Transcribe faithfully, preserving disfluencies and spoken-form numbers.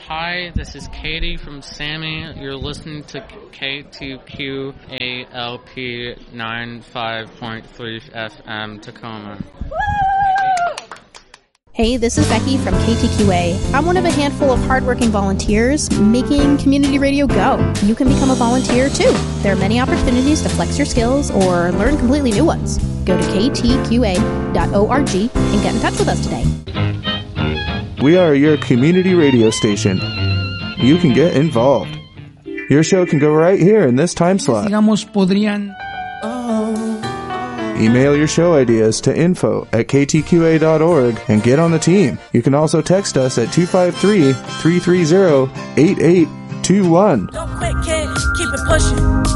Hi, this is Katie from Sammy. You're listening to K T Q A L P ninety-five point three F M Tacoma. Hey, this is Becky from K T Q A. I'm one of a handful of hardworking volunteers making community radio go. You can become a volunteer too. There are many opportunities to flex your skills or learn completely new ones. Go to k t q a dot org and get in touch with us today. We are your community radio station. You can get involved. Your show can go right here in this time slot. Digamos, podrían... Email your show ideas to info at k t q a dot org and get on the team. You can also text us at two five three, three three zero, eight eight two one. Don't quit, kid. Keep it pushing.